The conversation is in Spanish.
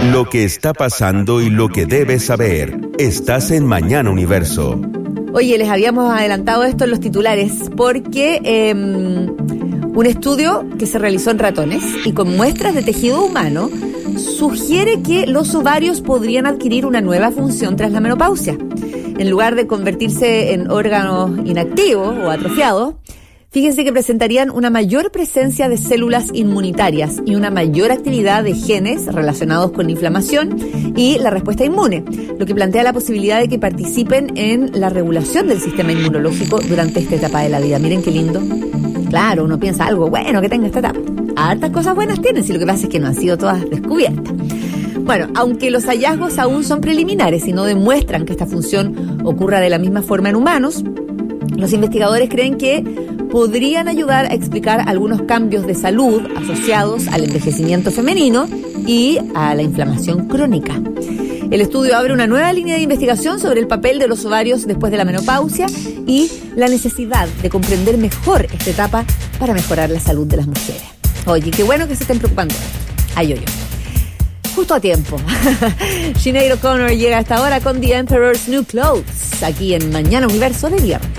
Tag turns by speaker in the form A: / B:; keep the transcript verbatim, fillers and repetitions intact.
A: Lo que está pasando y lo que debes saber. Estás en Mañana Universo.
B: Oye, les habíamos adelantado esto en los titulares porque eh, un estudio que se realizó en ratones y con muestras de tejido humano sugiere que los ovarios podrían adquirir una nueva función tras la menopausia. En lugar de convertirse en órganos inactivos o atrofiados, fíjense que presentarían una mayor presencia de células inmunitarias y una mayor actividad de genes relacionados con la inflamación y la respuesta inmune, lo que plantea la posibilidad de que participen en la regulación del sistema inmunológico durante esta etapa de la vida. Miren qué lindo. Claro, uno piensa algo bueno que tenga esta etapa. Hartas cosas buenas tienen, si lo que pasa es que no han sido todas descubiertas. Bueno, aunque los hallazgos aún son preliminares y no demuestran que esta función ocurra de la misma forma en humanos, los investigadores creen que podrían ayudar a explicar algunos cambios de salud asociados al envejecimiento femenino y a la inflamación crónica. El estudio abre una nueva línea de investigación sobre el papel de los ovarios después de la menopausia y la necesidad de comprender mejor esta etapa para mejorar la salud de las mujeres. Oye, qué bueno que se estén preocupando de esto. Ay, yo, yo. Justo a tiempo. Sinead O'Connor llega a esta hora con The Emperor's New Clothes, aquí en Mañana Universo de viernes.